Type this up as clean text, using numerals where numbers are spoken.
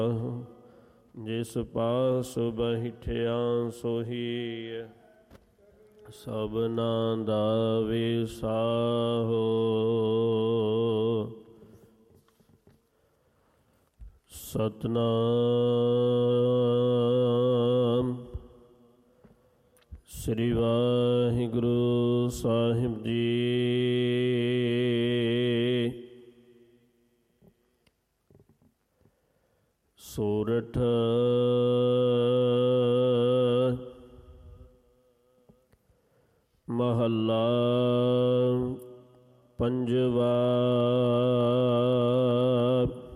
ਜਿਸ ਪਾਸ ਬੈਠਿਆ ਸੋਹੀ ਸਭਨਾ ਦਾ ਵਿਸਾਹੋ। ਸਤਿਨਾਮ ਸ੍ਰੀ ਵਾਹਿਗੁਰੂ ਸਾਹਿਬ ਜੀ। ਸੋਰਠ ਮਹੱਲਾ ਪੰਜਵਾ।